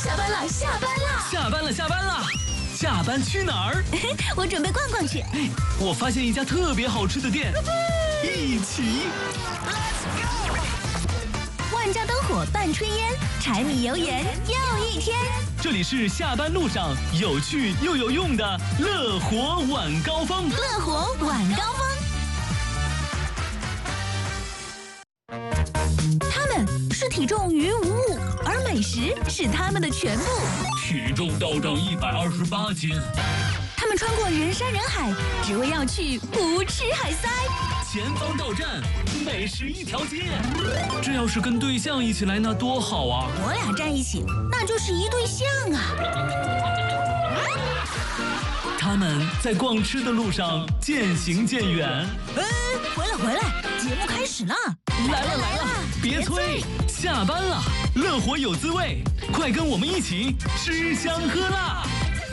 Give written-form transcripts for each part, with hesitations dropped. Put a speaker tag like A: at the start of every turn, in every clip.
A: 下班了，下班了，
B: 下班了，下班了，下班去哪儿？
A: 我准备逛逛去。
B: 哎，我发现一家特别好吃的店，一起。
A: 万家灯火半炊烟，柴米油盐又一天。
B: 这里是下班路上有趣又有用的乐活晚高峰。
A: 乐活晚高峰。他们是体重于无物，而美食是他们的全部。
B: 体重倒涨128斤。
A: 他们穿过人山人海，只为要去不吃海塞。
B: 前方到站，美食一条街。这要是跟对象一起来，那多好啊！
A: 我俩站一起，那就是一对象啊。
B: 他们在逛吃的路上渐行渐远。
A: 回来，节目开始了。
B: 来了，别催，下班了，乐活有滋味，快跟我们一起吃香喝辣。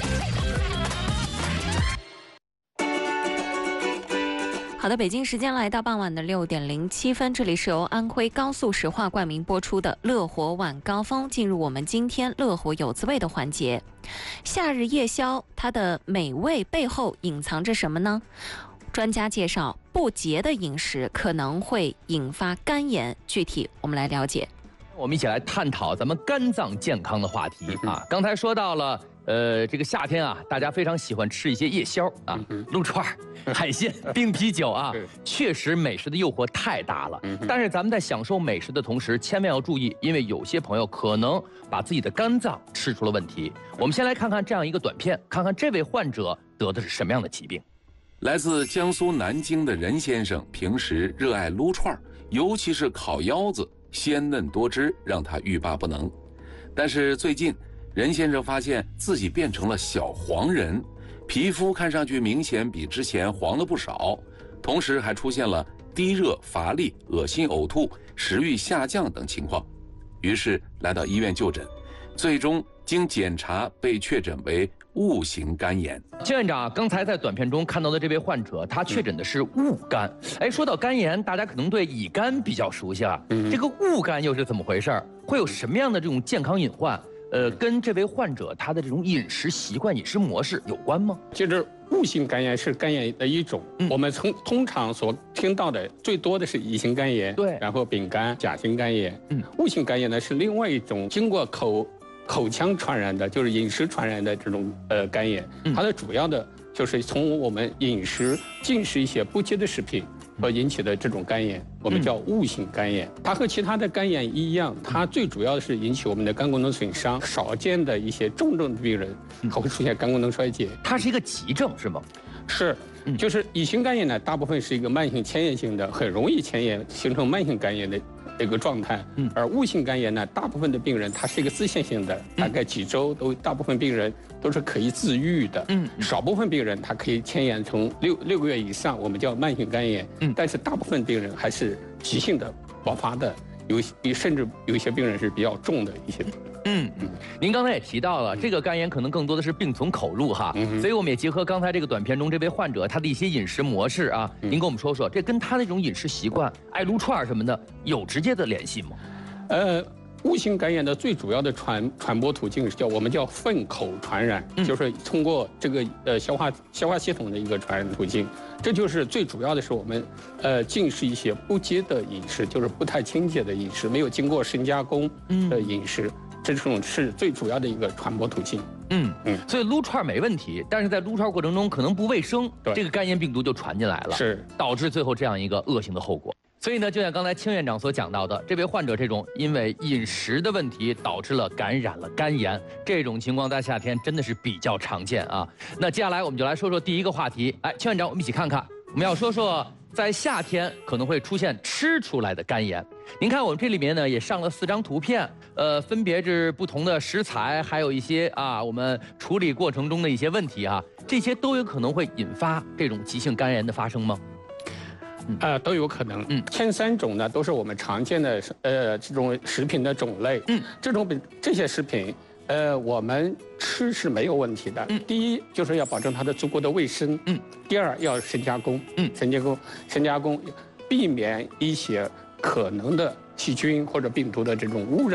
C: 好的，北京时间来到傍晚的6点07分，这里是由安徽高速石化冠名播出的乐活晚高峰，进入我们今天乐活有滋味的环节。夏日夜宵，它的美味背后隐藏着什么呢？专家介绍，不洁的饮食可能会引发肝炎，具体我们来了解。
D: 我们一起来探讨咱们肝脏健康的话题啊。刚才说到了，这个夏天啊，大家非常喜欢吃一些夜宵啊，撸串、海鲜、冰啤酒啊，确实美食的诱惑太大了。但是咱们在享受美食的同时，千万要注意，因为有些朋友可能把自己的肝脏吃出了问题。我们先来看看这样一个短片，看看这位患者得的是什么样的疾病。
E: 来自江苏南京的任先生平时热爱撸串，尤其是烤腰子，鲜嫩多汁，让他欲罢不能。但是最近，任先生发现自己变成了小黄人，皮肤看上去明显比之前黄了不少，同时还出现了低热、乏力、恶心、呕吐、食欲下降等情况。于是来到医院就诊，最终经检查被确诊为戊型肝炎。
D: 金院长，刚才在短片中看到的这位患者，他确诊的是戊肝。哎，说到肝炎，大家可能对乙肝比较熟悉了，这个戊肝又是怎么回事？会有什么样的这种健康隐患？跟这位患者他的这种饮食习惯、饮食模式有关吗？
F: 其实戊型肝炎是肝炎的一种，我们通常所听到的最多的是乙型肝炎，
D: 对，
F: 然后丙肝、甲型肝炎，戊型肝炎呢是另外一种经过口腔传染的，就是饮食传染的这种肝炎，它的主要的就是从我们饮食进食一些不洁的食品而引起的这种肝炎，我们叫戊型肝炎。它和其他的肝炎一样，它最主要的是引起我们的肝功能损伤，少见的一些重症的病人还会出现肝功能衰竭。
D: 它是一个急症是吗？
F: 是，就是乙型肝炎呢，大部分是一个慢性牵延性的，很容易牵延形成慢性肝炎的这个状态。而戊型肝炎呢，大部分的病人它是一个自限性的，大概几周大部分病人都是可以自愈的。少部分病人它可以牵延成六个月以上，我们叫慢性肝炎。但是大部分病人还是急性的爆发的，甚至有一些病人是比较重的一些。
D: 您刚才也提到了，这个肝炎可能更多的是病从口入哈，所以我们也结合刚才这个短片中这位患者他的一些饮食模式啊，您跟我们说说，这跟他的这种饮食习惯、爱撸串什么的有直接的联系吗？
F: 戊型肝炎的最主要的传播途径是我们叫粪口传染，就是通过这个消化系统的一个传染途径。这就是最主要的是我们进食一些不洁的饮食，就是不太清洁的饮食，没有经过深加工的饮食。这种是最主要的一个传播途径。
D: 所以撸串没问题，但是在撸串过程中可能不卫生，这个肝炎病毒就传进来了，
F: 是
D: 导致最后这样一个恶性的后果。所以呢，就像刚才清院长所讲到的，这位患者这种因为饮食的问题导致了感染了肝炎，这种情况在夏天真的是比较常见啊。那接下来我们就来说说第一个话题，哎，清院长，我们一起看看，我们要说说在夏天可能会出现吃出来的肝炎。您看我们这里面呢也上了4张图片，分别是不同的食材，还有一些我们处理过程中的一些问题啊，这些都有可能会引发这种急性肝炎的发生吗？
F: 都有可能。前3种呢都是我们常见的这种食品的种类。这些食品我们吃是没有问题的。第一就是要保证它的足够的卫生。第二要深加工。深加工，避免一些可能的细菌或者病毒的这种污染。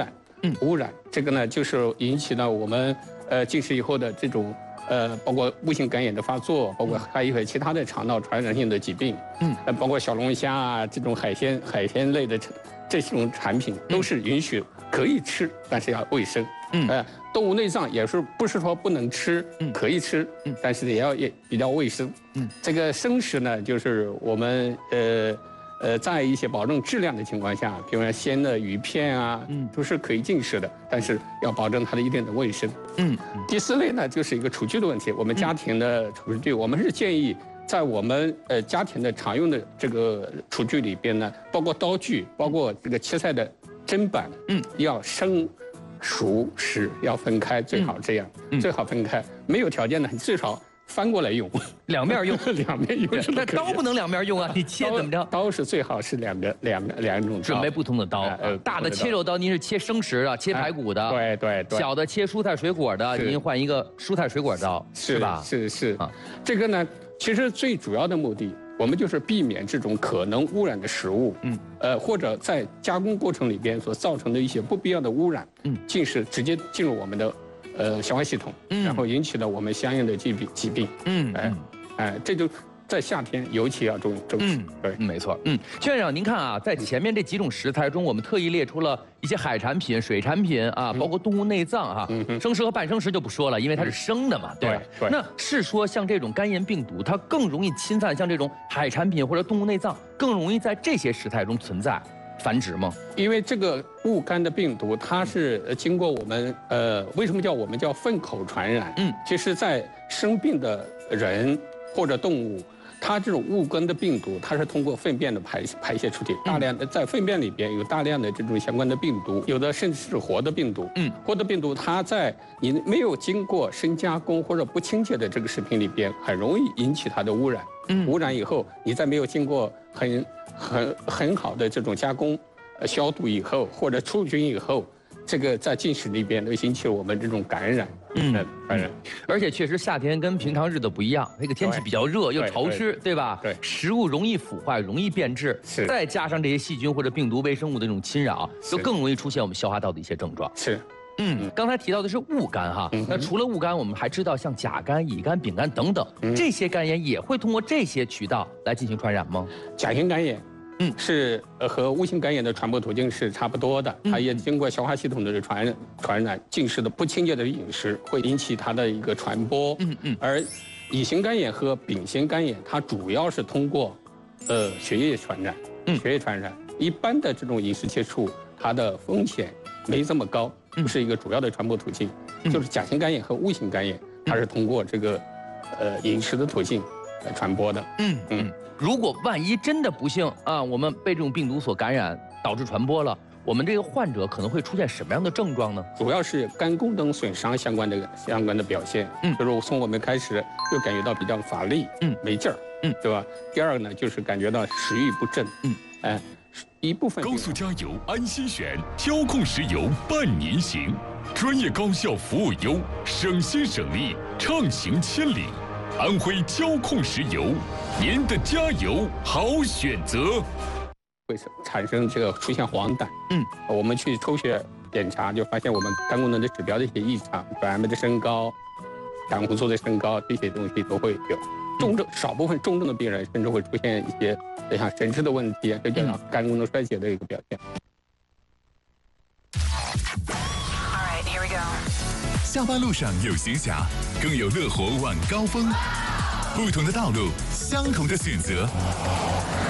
F: 污染，这个呢就是引起了我们进食以后的这种包括戊型肝炎的发作，包括还有其他的肠道传染性的疾病，包括小龙虾啊这种海鲜类的这种产品都是允许可以吃，但是要卫生。动物内脏也是不是说不能吃，可以吃，但是也比较卫生。这个生食呢，就是我们在一些保证质量的情况下，比如说鲜的鱼片啊，都是可以进食的，但是要保证它的一定的卫生。第4类呢，就是一个厨具的问题。我们家庭的厨具，我们是建议在我们家庭的常用的这个厨具里边呢，包括刀具，包括这个切菜的砧板，要生熟食要分开，最好这样，最好分开。没有条件的，你最少翻过来用，
D: 两面用，
F: 两面用。
D: 那刀不能两面用啊，你切怎么着？
F: 刀是最好是两种刀，
D: 准备不同的刀。大的切肉刀，您是切生食的，切排骨的。
F: 对。
D: 小的切蔬菜水果的，您换一个蔬菜水果刀，是吧？
F: 是。这个呢，其实最主要的目的，我们就是避免这种可能污染的食物，或者在加工过程里边所造成的一些不必要的污染，直接进入我们的消化系统，然后引起了我们相应的疾病，这就在夏天尤其要重视。对，
D: 没错。邱院长，您看啊，在前面这几种食材中，我们特意列出了一些海产品、水产品啊，包括动物内脏啊，生食和半生食就不说了，因为它是生的嘛，对吧？
F: 对。
D: 那是说像这种肝炎病毒，它更容易侵犯像这种海产品或者动物内脏，更容易在这些食材中存在繁殖吗？
F: 因为这个戊肝的病毒，它是经过我们为什么我们叫粪口传染？其实，在生病的人或者动物，它这种戊肝的病毒，它是通过粪便的排泄出体，大量的在粪便里边有大量的这种相关的病毒，有的甚至是活的病毒。活的病毒，它在你没有经过深加工或者不清洁的这个食品里边，很容易引起它的污染。污染以后，你在没有经过很好的这种加工、消毒以后，或者除菌以后，这个在进食里边都引起了我们这种感染。
D: 而且确实夏天跟平常日子不一样，那个天气比较热又潮湿，对吧？
F: 对，
D: 食物容易腐坏，容易变质，再加上这些细菌或者病毒、微生物的这种侵扰，就更容易出现我们消化道的一些症状。
F: 是。
D: 刚才提到的是戊肝哈，那除了戊肝，我们还知道像甲肝、乙肝、丙肝等等，这些肝炎也会通过这些渠道来进行传染吗？
F: 甲型肝炎，是和戊型肝炎的传播途径是差不多的，它也经过消化系统的传染，进食的不清洁的饮食会引起它的一个传播。而乙型肝炎和丙型肝炎，它主要是通过血液传染，一般的这种饮食接触，它的风险没这么高，不是一个主要的传播途径。就是甲型肝炎和戊型肝炎，它是通过这个饮食的途径来传播的。
D: 如果万一真的不幸啊，我们被这种病毒所感染，导致传播了，我们这个患者可能会出现什么样的症状呢？
F: 主要是肝功能损伤相关的表现。就是从我们开始就感觉到比较乏力，没劲儿，对吧？第二个呢，就是感觉到食欲不振，一部分
G: 高速加油安心选，挑控石油伴您行，专业高效服务优，省心省力，畅行千里。安徽交控石油，您的加油好选择。
F: 会产生出现黄疸。我们去抽血检查，就发现我们肝功能的指标的一些异常，转氨酶的升高、胆红素的升高，这些东西都会有。少部分重症的病人甚至会出现一些像神志的问题，这叫肝功能衰竭的一个表现。
G: 下班路上有闲暇，更有乐活晚高峰。不同的道路，相同的选择。